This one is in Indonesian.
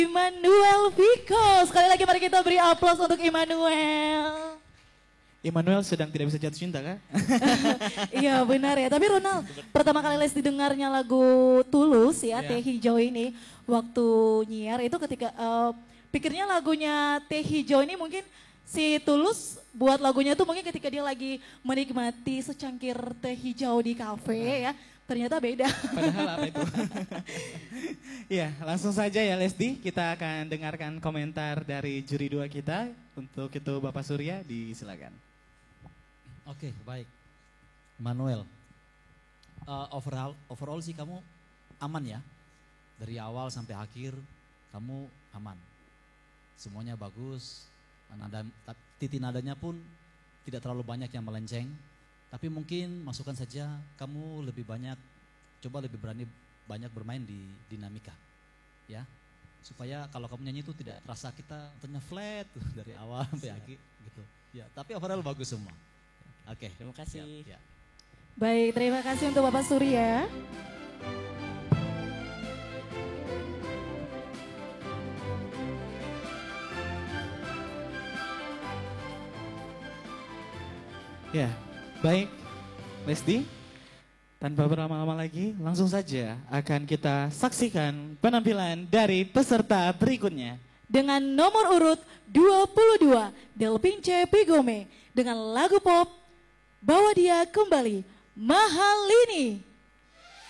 Immanuel Viko. Sekali lagi mari kita beri aplaus untuk Immanuel. Immanuel sedang tidak bisa jatuh cinta kan? Iya benar ya, tapi Ronald pertama kali Les didengarnya lagu Tulus ya, Teh Hijau ini waktu nyiar itu ketika pikirnya lagunya Teh Hijau ini mungkin si Tulus buat lagunya tuh mungkin ketika dia lagi menikmati secangkir teh hijau di kafe ya. Ternyata beda. Padahal apa itu? Ya, langsung saja ya Lesdi, kita akan dengarkan komentar dari juri dua kita. Untuk itu Bapak Surya, disilakan. Oke, baik. Manuel, overall sih kamu aman ya. Dari awal sampai akhir kamu aman. Semuanya bagus. Titik nadanya pun tidak terlalu banyak yang melenceng. Tapi mungkin masukkan saja kamu lebih banyak, coba lebih berani banyak bermain di dinamika, ya, supaya kalau kamu nyanyi itu tidak terasa kita ternyata flat dari awal sampai akhir, gitu. Ya, tapi overall bagus semua. Oke, Terima kasih. ya. Baik, terima kasih untuk Bapak Surya. Ya, baik Lesdi, tanpa berlama-lama lagi langsung saja akan kita saksikan penampilan dari peserta berikutnya. Dengan nomor urut 22, Delpince Pigome dengan lagu pop Bawa Dia Kembali, Mahalini.